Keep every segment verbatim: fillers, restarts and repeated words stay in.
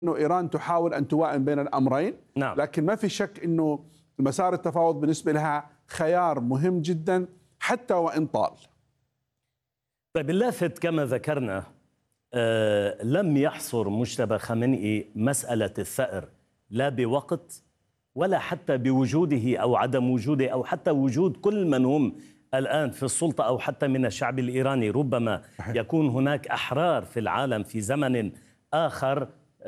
انه ايران تحاول ان توائم بين الامرين. نعم. لكن ما في شك انه مسار التفاوض بالنسبه لها خيار مهم جدا حتى وان طال. طيب اللافت كما ذكرنا آه لم يحصر مجتبى خامنئي مسألة الثأر لا بوقت ولا حتى بوجوده أو عدم وجوده أو حتى وجود كل من هم الآن في السلطة أو حتى من الشعب الإيراني. ربما يكون هناك أحرار في العالم في زمن آخر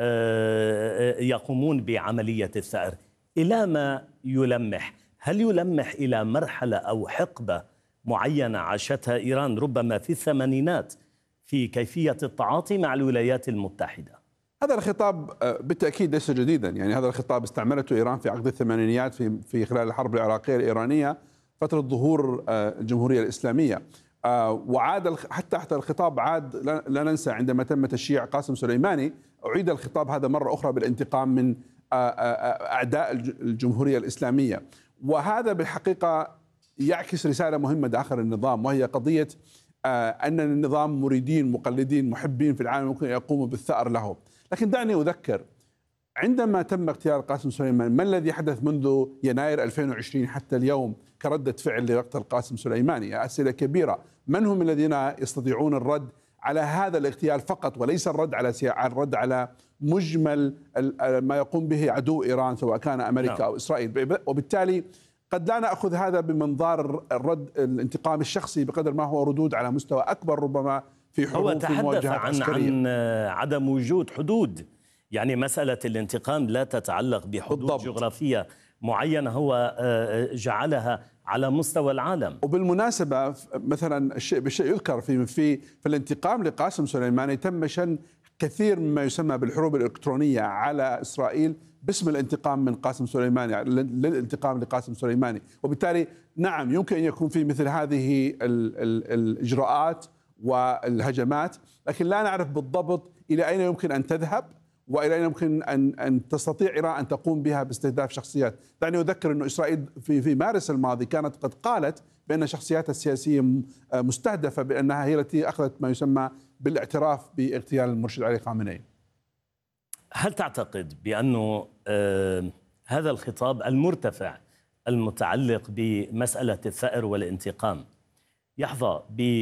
آه يقومون بعملية الثأر. إلى ما يلمح؟ هل يلمح إلى مرحلة أو حقبة معينة عاشتها إيران ربما في الثمانينات في كيفية التعاطي مع الولايات المتحدة؟ هذا الخطاب بالتأكيد ليس جديدا، يعني هذا الخطاب استعملته إيران في عقد الثمانينيات في في خلال الحرب العراقية الإيرانية فترة ظهور الجمهورية الإسلامية، وعاد حتى حتى الخطاب عاد لا ننسى عندما تم تشييع قاسم سليماني أعيد الخطاب هذا مرة أخرى بالانتقام من أعداء الجمهورية الإسلامية. وهذا بالحقيقة يعكس رسالة مهمة داخل النظام، وهي قضية أن النظام مريدين مقلدين محبين في العالم ممكن يقوموا بالثأر له. لكن دعني أذكر عندما تم اغتيال قاسم سليماني ما الذي حدث منذ يناير ألفين وعشرين حتى اليوم كردة فعل لمقتل قاسم سليماني؟ أسئلة كبيرة. من هم الذين يستطيعون الرد على هذا الاغتيال فقط وليس الرد على الرد على مجمل ما يقوم به عدو إيران سواء كان أمريكا أو إسرائيل؟ وبالتالي قد لا نأخذ هذا بمنظار الرد الانتقام الشخصي بقدر ما هو ردود على مستوى أكبر ربما في حروب في مواجهات عن عسكرية. عن عدم وجود حدود، يعني مسألة الانتقام لا تتعلق بحدود بالضبط. جغرافية معينة هو جعلها على مستوى العالم. وبالمناسبة مثلا الشيء بالشيء يذكر في في في الانتقام لقاسم سليماني تم شن كثير مما يسمى بالحروب الإلكترونية على إسرائيل باسم الانتقام من قاسم سليماني للانتقام لقاسم سليماني. وبالتالي نعم يمكن أن يكون في مثل هذه ال ال الإجراءات والهجمات، لكن لا نعرف بالضبط إلى أين يمكن أن تذهب وإلى أين يمكن أن أن تستطيع إيران أن تقوم بها باستهداف شخصيات. دعني أذكر أن إسرائيل في في مارس الماضي كانت قد قالت بأن شخصياتها السياسية مستهدفة بأنها هي التي أخذت ما يسمى بالاعتراف باغتيال المرشد علي خامنئي. هل تعتقد بأنه آه هذا الخطاب المرتفع المتعلق بمسألة الثأر والانتقام يحظى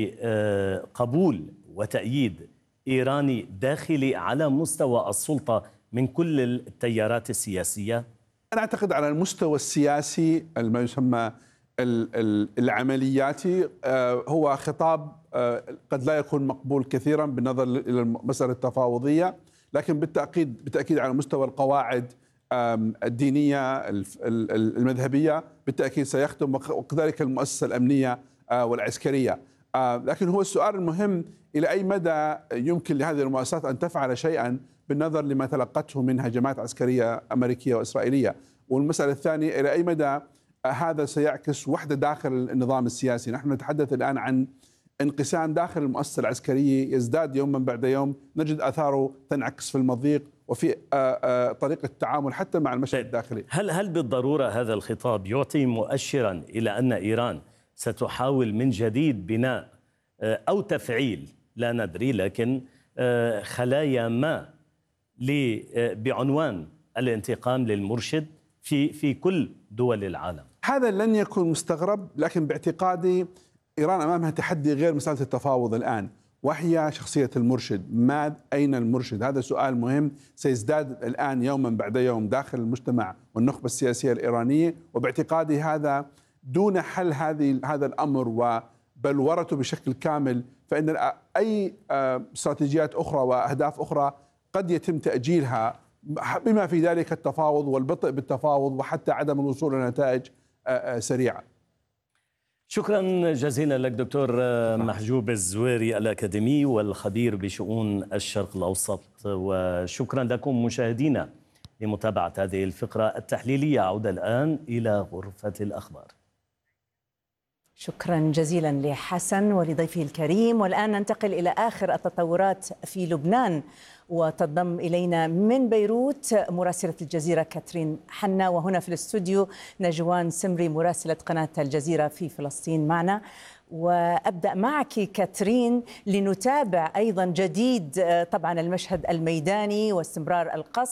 بقبول وتأييد إيراني داخلي على مستوى السلطة من كل التيارات السياسية؟ أنا أعتقد على المستوى السياسي ما يسمى العملياتي هو خطاب قد لا يكون مقبول كثيرا بالنظر إلى المسألة التفاوضية، لكن بالتأكيد بالتأكيد على مستوى القواعد الدينية المذهبية بالتأكيد سيخدم، وكذلك المؤسسة الأمنية والعسكرية. لكن هو السؤال المهم إلى أي مدى يمكن لهذه المؤسسات أن تفعل شيئا بالنظر لما تلقته من هجمات عسكرية أمريكية وإسرائيلية. والمسألة الثانية إلى أي مدى هذا سيعكس وحدة داخل النظام السياسي. نحن نتحدث الآن عن انقسام داخل المؤسسة العسكرية يزداد يوما بعد يوم، نجد آثاره تنعكس في المضيق وفي طريقة التعامل حتى مع المشهد الداخلي. هل هل بالضرورة هذا الخطاب يعطي مؤشرا إلى أن إيران ستحاول من جديد بناء أو تفعيل لا ندري لكن خلايا ما بعنوان الانتقام للمرشد في في كل دول العالم؟ هذا لن يكون مستغرب، لكن باعتقادي إيران أمامها تحدي غير مسألة التفاوض الآن، وهي شخصية المرشد. ما أين المرشد؟ هذا سؤال مهم سيزداد الآن يوما بعد يوم داخل المجتمع والنخبة السياسية الإيرانية، وباعتقادي هذا دون حل هذه هذا الأمر وبلورته بشكل كامل فإن أي استراتيجيات أخرى وأهداف أخرى قد يتم تأجيلها، بما في ذلك التفاوض والبطء بالتفاوض وحتى عدم الوصول إلى نتائج سريعة. شكرا جزيلا لك دكتور محجوب الزويري الأكاديمي والخبير بشؤون الشرق الأوسط، وشكرا لكم مشاهدينا لمتابعة هذه الفقرة التحليلية. عودة الآن إلى غرفة الأخبار. شكرا جزيلا لحسن ولضيفه الكريم. والآن ننتقل إلى آخر التطورات في لبنان، وتنضم إلينا من بيروت مراسلة الجزيرة كاترين حنا، وهنا في الاستوديو نجوان سمري مراسلة قناة الجزيرة في فلسطين معنا. وأبدأ معك كاترين لنتابع أيضا جديد طبعا المشهد الميداني واستمرار القصف